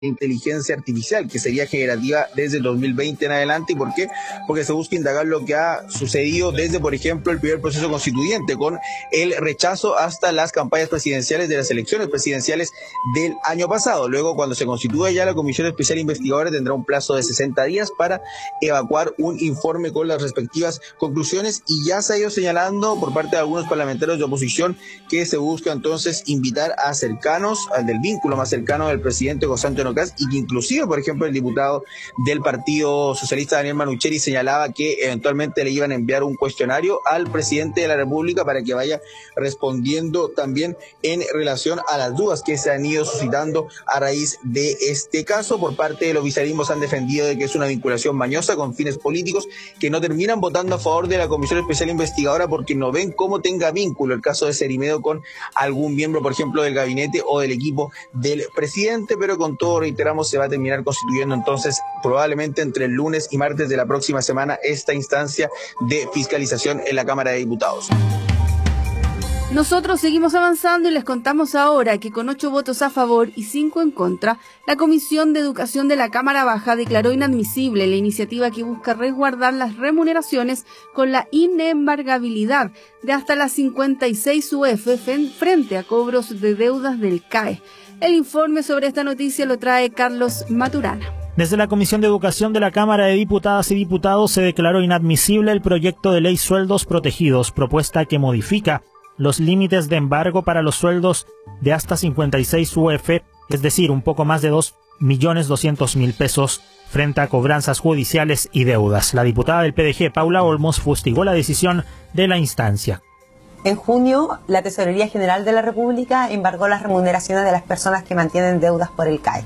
inteligencia artificial, que sería generativa desde el 2020 en adelante. ¿Y por qué? Porque se busca indagar lo que ha sucedido desde, por ejemplo, el primer proceso constituyente, con el rechazo hasta las campañas presidenciales de las elecciones presidenciales del año pasado. Luego, cuando se constituya ya la Comisión Especial Investigadora, tendrá un plazo de 60 días para evacuar un informe con las respectivas conclusiones, y ya se ha ido señalando por parte de algunos parlamentarios de oposición que se busca entonces invitar a cercanos, al del vínculo más cercano del presidente José Antonio Kast, y que inclusive, por ejemplo, el diputado del Partido Socialista Daniel Manucheri señalaba que eventualmente le iban a enviar un cuestionario al presidente de la República para que vaya respondiendo también en relación a las dudas que se han ido suscitando a raíz de este caso. Por parte del oficialismo se han defendido de que es una vinculación mañosa con fines políticos, que no terminan votando a favor de la Comisión Especial Investigadora porque no ven cómo tenga vínculo el caso de Cerimedo con algún miembro, por ejemplo, del gabinete o del equipo del presidente. Pero con todo, reiteramos, se va a terminar constituyendo entonces probablemente entre el lunes y martes de la próxima semana esta instancia de fiscalización en la Cámara de Diputados. Nosotros seguimos avanzando y les contamos ahora que con 8 votos a favor y 5 en contra, la Comisión de Educación de la Cámara Baja declaró inadmisible la iniciativa que busca resguardar las remuneraciones con la inembargabilidad de hasta las 56 UF frente a cobros de deudas del CAE. El informe sobre esta noticia lo trae Carlos Maturana. Desde la Comisión de Educación de la Cámara de Diputadas y Diputados se declaró inadmisible el proyecto de ley Sueldos Protegidos, propuesta que modifica los límites de embargo para los sueldos de hasta 56 UF, es decir, un poco más de 2.200.000 pesos frente a cobranzas judiciales y deudas. La diputada del PDG, Paula Olmos, fustigó la decisión de la instancia. En junio, la Tesorería General de la República embargó las remuneraciones de las personas que mantienen deudas por el CAE.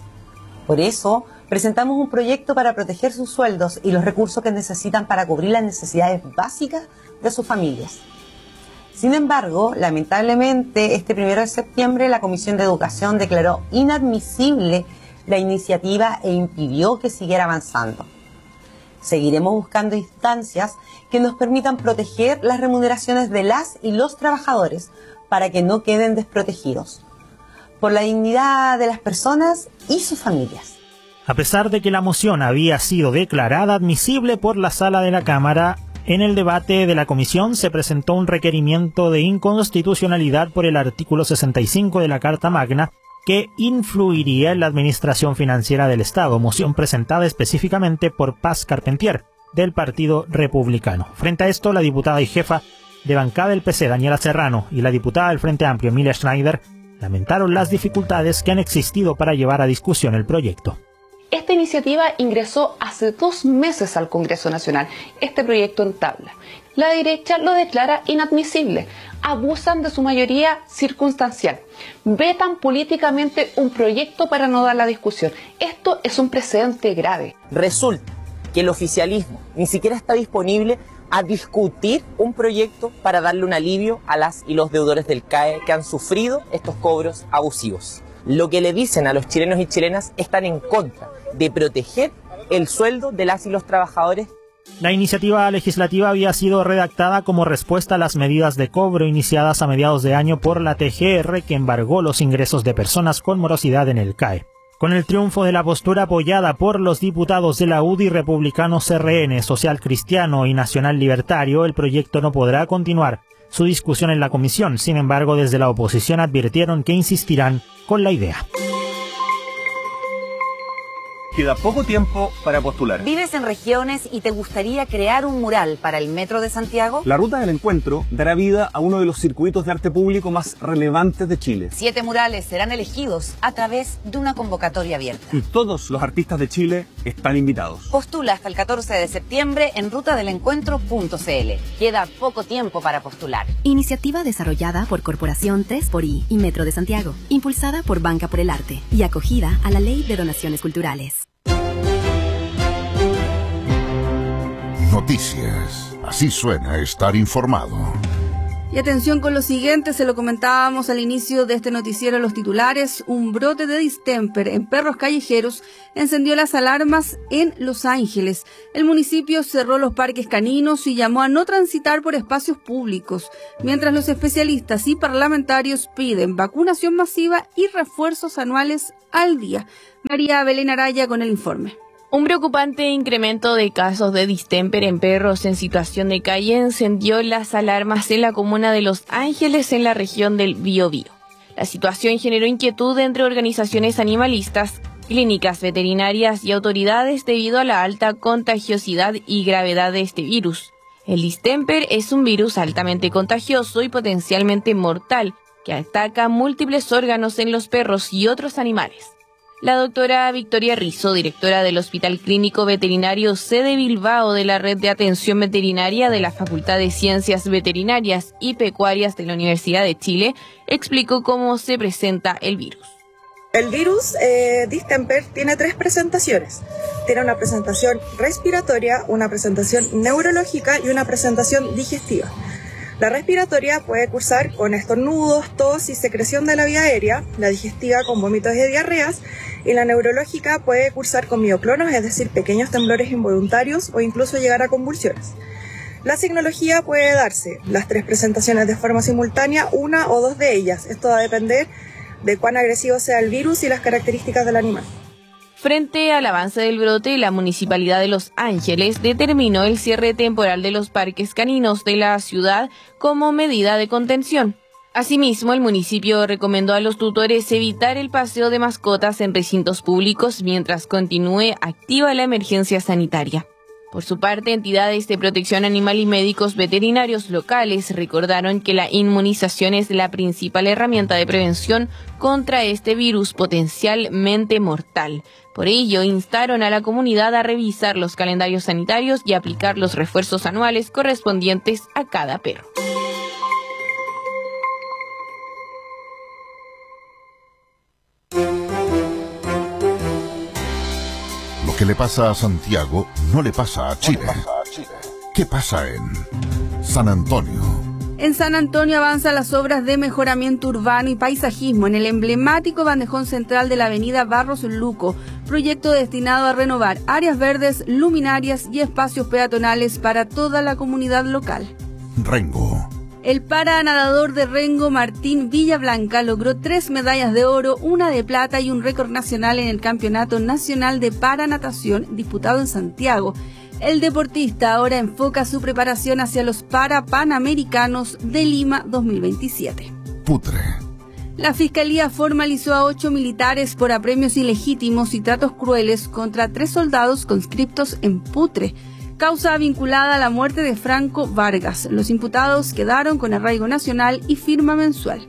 Por eso, presentamos un proyecto para proteger sus sueldos y los recursos que necesitan para cubrir las necesidades básicas de sus familias. Sin embargo, lamentablemente, este 1 de septiembre la Comisión de Educación declaró inadmisible la iniciativa e impidió que siguiera avanzando. Seguiremos buscando instancias que nos permitan proteger las remuneraciones de las y los trabajadores para que no queden desprotegidos, por la dignidad de las personas y sus familias. A pesar de que la moción había sido declarada admisible por la sala de la Cámara, en el debate de la comisión se presentó un requerimiento de inconstitucionalidad por el artículo 65 de la Carta Magna que influiría en la administración financiera del Estado, moción presentada específicamente por Paz Carpentier, del Partido Republicano. Frente a esto, la diputada y jefa de bancada del PC, Daniela Serrano, y la diputada del Frente Amplio, Emilia Schneider, lamentaron las dificultades que han existido para llevar a discusión el proyecto. Esta iniciativa ingresó hace 2 meses al Congreso Nacional, este proyecto en tabla. La derecha lo declara inadmisible, abusan de su mayoría circunstancial, vetan políticamente un proyecto para no dar la discusión. Esto es un precedente grave. Resulta que el oficialismo ni siquiera está disponible a discutir un proyecto para darle un alivio a las y los deudores del CAE que han sufrido estos cobros abusivos. Lo que le dicen a los chilenos y chilenas están en contra de proteger el sueldo de las y los trabajadores. La iniciativa legislativa había sido redactada como respuesta a las medidas de cobro iniciadas a mediados de año por la TGR, que embargó los ingresos de personas con morosidad en el CAE. Con el triunfo de la postura apoyada por los diputados de la UDI, Republicanos CRN, Social Cristiano y Nacional Libertario, el proyecto no podrá continuar su discusión en la comisión. Sin embargo, desde la oposición advirtieron que insistirán con la idea. Queda poco tiempo para postular. ¿Vives en regiones y te gustaría crear un mural para el Metro de Santiago? La Ruta del Encuentro dará vida a uno de los circuitos de arte público más relevantes de Chile. 7 murales serán elegidos a través de una convocatoria abierta. Y todos los artistas de Chile están invitados. Postula hasta el 14 de septiembre en rutadelencuentro.cl. Queda poco tiempo para postular. Iniciativa desarrollada por Corporación 3xI y Metro de Santiago, impulsada por Banca por el Arte y acogida a la Ley de Donaciones Culturales. Noticias. Así suena estar informado. Y Y atención con lo siguiente, se lo comentábamos al inicio de este noticiero, los titulares: un brote de distemper en perros callejeros encendió las alarmas en Los Ángeles. El municipio cerró los parques caninos y llamó a no transitar por espacios públicos, mientras los especialistas y parlamentarios piden vacunación masiva y refuerzos anuales al día. María Belén Araya con el informe. Un preocupante incremento de casos de distemper en perros en situación de calle encendió las alarmas en la comuna de Los Ángeles, en la región del Biobío. La situación generó inquietud entre organizaciones animalistas, clínicas veterinarias y autoridades debido a la alta contagiosidad y gravedad de este virus. El distemper es un virus altamente contagioso y potencialmente mortal que ataca múltiples órganos en los perros y otros animales. La doctora Victoria Rizzo, directora del Hospital Clínico Veterinario Sede Bilbao de la Red de Atención Veterinaria de la Facultad de Ciencias Veterinarias y Pecuarias de la Universidad de Chile, explicó cómo se presenta el virus. El virus distemper tiene 3 presentaciones. Tiene una presentación respiratoria, una presentación neurológica y una presentación digestiva. La respiratoria puede cursar con estornudos, tos y secreción de la vía aérea, la digestiva con vómitos y diarreas, y la neurológica puede cursar con mioclonos, es decir, pequeños temblores involuntarios o incluso llegar a convulsiones. La signología puede darse las 3 presentaciones de forma simultánea, una o 2 de ellas. Esto va a depender de cuán agresivo sea el virus y las características del animal. Frente al avance del brote, la Municipalidad de Los Ángeles determinó el cierre temporal de los parques caninos de la ciudad como medida de contención. Asimismo, el municipio recomendó a los tutores evitar el paseo de mascotas en recintos públicos mientras continúe activa la emergencia sanitaria. Por su parte, entidades de protección animal y médicos veterinarios locales recordaron que la inmunización es la principal herramienta de prevención contra este virus potencialmente mortal. Por ello, instaron a la comunidad a revisar los calendarios sanitarios y aplicar los refuerzos anuales correspondientes a cada perro. Lo que le pasa a Santiago no le pasa a Chile. ¿Qué pasa en San Antonio? En San Antonio avanzan las obras de mejoramiento urbano y paisajismo en el emblemático bandejón central de la avenida Barros Luco, proyecto destinado a renovar áreas verdes, luminarias y espacios peatonales para toda la comunidad local. Rengo. El paranadador de Rengo, Martín Villablanca, logró 3 medallas de oro, 1 de plata y un récord nacional en el Campeonato Nacional de Paranatación disputado en Santiago. El deportista ahora enfoca su preparación hacia los Parapanamericanos de Lima 2027. Putre. La Fiscalía formalizó a 8 militares por apremios ilegítimos y tratos crueles contra 3 soldados conscriptos en Putre, causa vinculada a la muerte de Franco Vargas. Los imputados quedaron con arraigo nacional y firma mensual.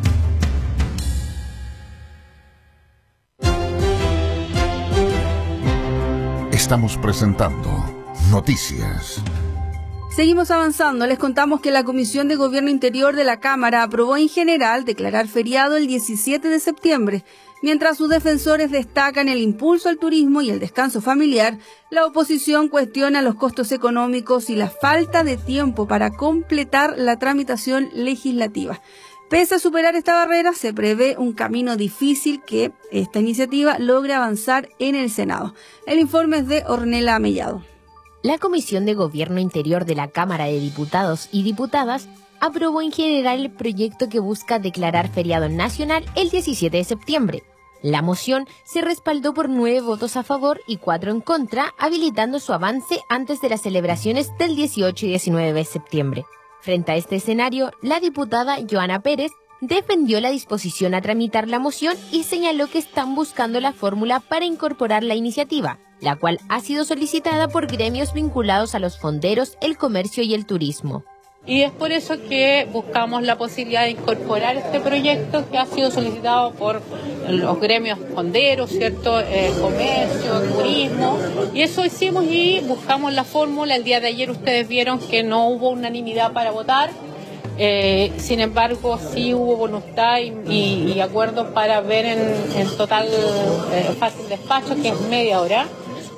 Estamos presentando Noticias. Seguimos avanzando. Les contamos que la Comisión de Gobierno Interior de la Cámara aprobó en general declarar feriado el 17 de septiembre. Mientras sus defensores destacan el impulso al turismo y el descanso familiar, la oposición cuestiona los costos económicos y la falta de tiempo para completar la tramitación legislativa. Pese a superar esta barrera, se prevé un camino difícil que esta iniciativa logre avanzar en el Senado. El informe es de Ornella Mellado. La Comisión de Gobierno Interior de la Cámara de Diputados y Diputadas aprobó en general el proyecto que busca declarar feriado nacional el 17 de septiembre. La moción se respaldó por 9 votos a favor y 4 en contra, habilitando su avance antes de las celebraciones del 18 y 19 de septiembre. Frente a este escenario, la diputada Joana Pérez defendió la disposición a tramitar la moción y señaló que están buscando la fórmula para incorporar la iniciativa, la cual ha sido solicitada por gremios vinculados a los fonderos, el comercio y el turismo. Y es por eso que buscamos la posibilidad de incorporar este proyecto que ha sido solicitado por los gremios fonderos, ¿cierto? Comercio, turismo, y eso hicimos y buscamos la fórmula. El día de ayer ustedes vieron que no hubo unanimidad para votar, sin embargo sí hubo voluntad y acuerdos para ver en total fácil despacho, que es media hora.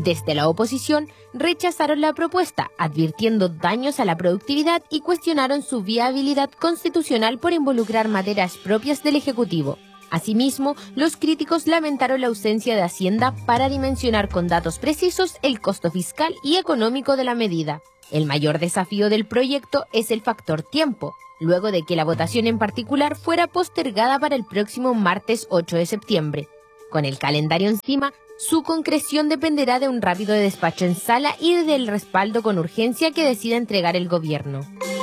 Desde la oposición rechazaron la propuesta, advirtiendo daños a la productividad y cuestionaron su viabilidad constitucional por involucrar materias propias del Ejecutivo. Asimismo, los críticos lamentaron la ausencia de Hacienda para dimensionar con datos precisos el costo fiscal y económico de la medida. El mayor desafío del proyecto es el factor tiempo, luego de que la votación en particular fuera postergada para el próximo martes 8 de septiembre. Con el calendario encima, su concreción dependerá de un rápido despacho en sala y del respaldo con urgencia que decida entregar el gobierno.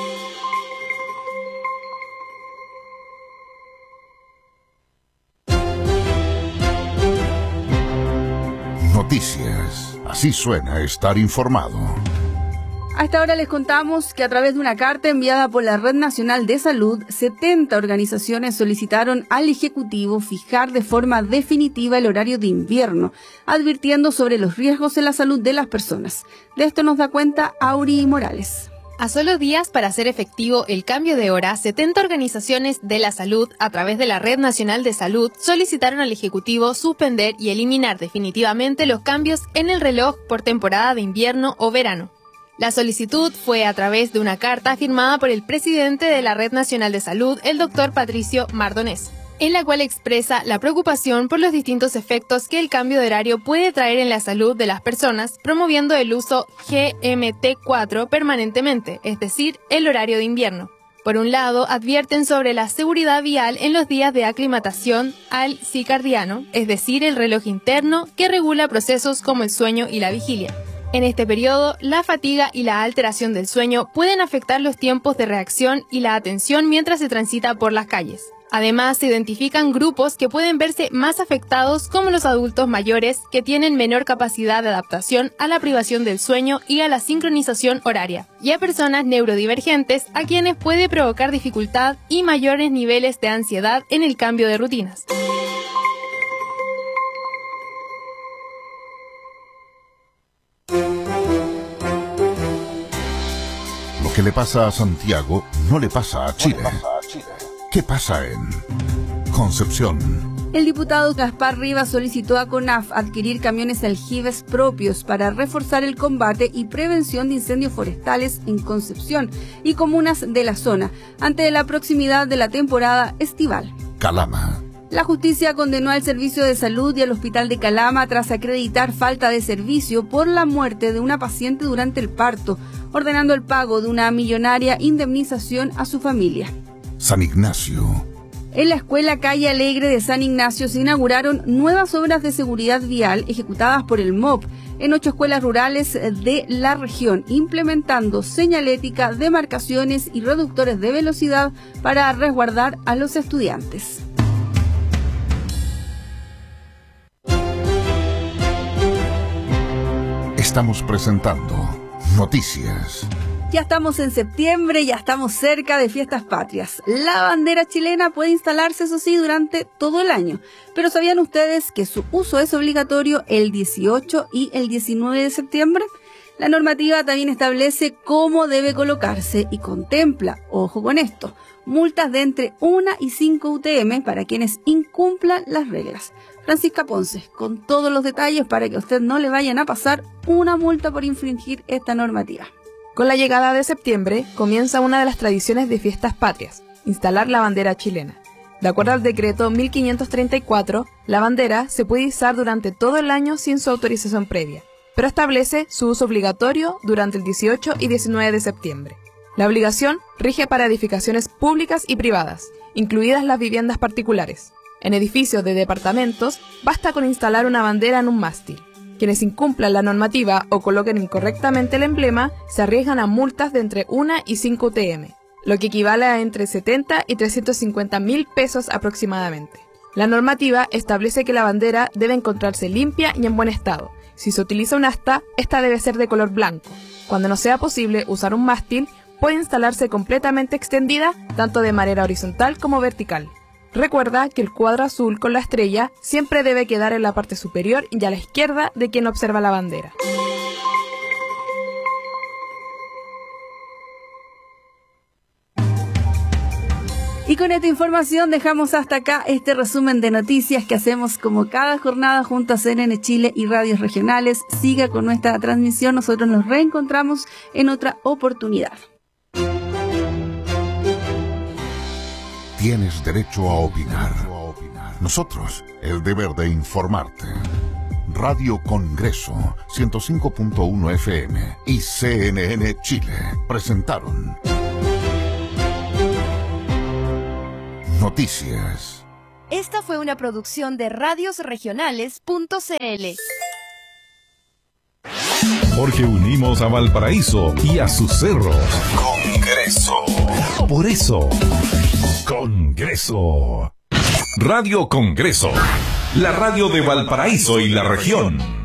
Noticias. Así suena estar informado. A esta hora les contamos que a través de una carta enviada por la Red Nacional de Salud, 70 organizaciones solicitaron al Ejecutivo fijar de forma definitiva el horario de invierno, advirtiendo sobre los riesgos en la salud de las personas. De esto nos da cuenta Auri Morales. A solo días para hacer efectivo el cambio de hora, 70 organizaciones de la salud, a través de la Red Nacional de Salud, solicitaron al Ejecutivo suspender y eliminar definitivamente los cambios en el reloj por temporada de invierno o verano. La solicitud fue a través de una carta firmada por el presidente de la Red Nacional de Salud, el doctor Patricio Mardonés, en la cual expresa la preocupación por los distintos efectos que el cambio de horario puede traer en la salud de las personas, promoviendo el uso GMT4 permanentemente, es decir, el horario de invierno. Por un lado, advierten sobre la seguridad vial en los días de aclimatación al circadiano, es decir, el reloj interno que regula procesos como el sueño y la vigilia. En este periodo, la fatiga y la alteración del sueño pueden afectar los tiempos de reacción y la atención mientras se transita por las calles. Además, se identifican grupos que pueden verse más afectados, como los adultos mayores, que tienen menor capacidad de adaptación a la privación del sueño y a la sincronización horaria, y a personas neurodivergentes, a quienes puede provocar dificultad y mayores niveles de ansiedad en el cambio de rutinas. Lo que le pasa a Santiago no le pasa a Chile. ¿Qué pasa en Concepción? El diputado Gaspar Rivas solicitó a CONAF adquirir camiones aljibes propios para reforzar el combate y prevención de incendios forestales en Concepción y comunas de la zona, ante la proximidad de la temporada estival. Calama. La justicia condenó al Servicio de Salud y al Hospital de Calama tras acreditar falta de servicio por la muerte de una paciente durante el parto, ordenando el pago de una millonaria indemnización a su familia. San Ignacio. En la escuela Calle Alegre de San Ignacio se inauguraron nuevas obras de seguridad vial ejecutadas por el MOP en 8 escuelas rurales de la región, implementando señalética, demarcaciones y reductores de velocidad para resguardar a los estudiantes. Estamos presentando Noticias. Ya estamos en septiembre, ya estamos cerca de fiestas patrias. La bandera chilena puede instalarse, eso sí, durante todo el año. Pero ¿sabían ustedes que su uso es obligatorio el 18 y el 19 de septiembre? La normativa también establece cómo debe colocarse y contempla, ojo con esto, multas de entre 1 y 5 UTM para quienes incumplan las reglas. Francisca Ponce, con todos los detalles para que a usted no le vayan a pasar una multa por infringir esta normativa. Con la llegada de septiembre, comienza una de las tradiciones de fiestas patrias, instalar la bandera chilena. De acuerdo al decreto 1534, la bandera se puede izar durante todo el año sin su autorización previa, pero establece su uso obligatorio durante el 18 y 19 de septiembre. La obligación rige para edificaciones públicas y privadas, incluidas las viviendas particulares. En edificios de departamentos, basta con instalar una bandera en un mástil. Quienes incumplan la normativa o coloquen incorrectamente el emblema se arriesgan a multas de entre 1 y 5 UTM, lo que equivale a entre 70 y 350.000 pesos aproximadamente. La normativa establece que la bandera debe encontrarse limpia y en buen estado. Si se utiliza un asta, esta debe ser de color blanco. Cuando no sea posible usar un mástil, puede instalarse completamente extendida, tanto de manera horizontal como vertical. Recuerda que el cuadro azul con la estrella siempre debe quedar en la parte superior y a la izquierda de quien observa la bandera. Y con esta información dejamos hasta acá este resumen de noticias que hacemos como cada jornada junto a CNN Chile y radios regionales. Siga con nuestra transmisión, nosotros nos reencontramos en otra oportunidad. Tienes derecho a opinar. Nosotros, el deber de informarte. Radio Congreso 105.1 FM y CNN Chile presentaron Noticias. Esta fue una producción de radiosregionales.cl. Porque unimos a Valparaíso y a sus cerros. Congreso. Por eso, Congreso. Radio Congreso. La radio de Valparaíso y la región.